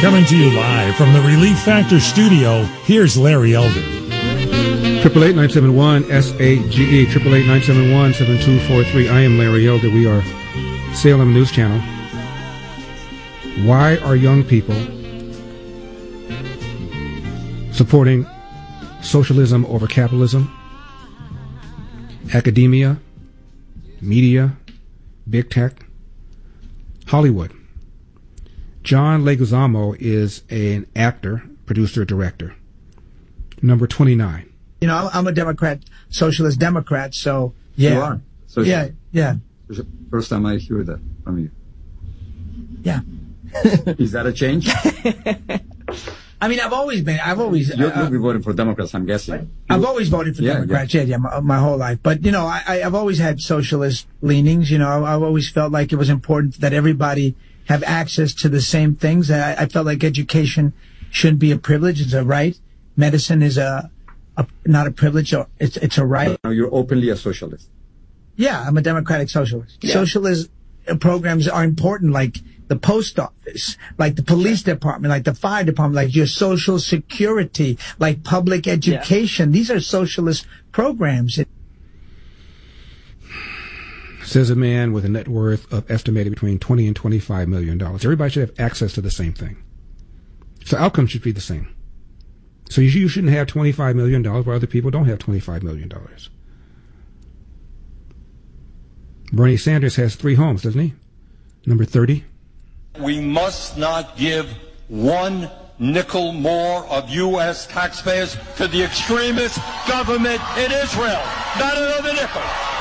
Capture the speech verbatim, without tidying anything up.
Coming to you live from the Relief Factor studio, here's Larry Elder. Triple eight nine seven one S A G E. Triple eight nine seven one seven two four three. I am Larry Elder. We are Salem News Channel. Why are young people supporting socialism over capitalism? Academia, media, big tech, Hollywood. John Leguizamo is an actor, producer, director. Number twenty-nine. You know, I'm a Democrat, socialist Democrat, so yeah. You are? So yeah, yeah. First time I hear that from you. Yeah. Is that a change? I mean, I've always been, I've always... You'll, uh, you'll be voting for Democrats, I'm guessing. I've always voted for yeah, Democrats, yeah, yeah, yeah my, my whole life. But, you know, I, I've always had socialist leanings. You know, I've always felt like it was important that everybody have access to the same things. I, I felt like education shouldn't be a privilege, it's a right. Medicine is a, a not a privilege, or it's, it's a right. No, you're openly a socialist. Yeah, I'm a democratic socialist. Yeah. Socialist programs are important, like the post office, like the police department, like the fire department, like your social security, like public education. Yeah. These are socialist programs. Says a man with a net worth of estimated between twenty and twenty-five million dollars. Everybody should have access to the same thing. So outcomes should be the same. So you, you shouldn't have twenty-five million dollars where other people don't have twenty-five million dollars. Bernie Sanders has three homes, doesn't he? Number thirty. We must not give one nickel more of U S taxpayers to the extremist government in Israel. Not another nickel.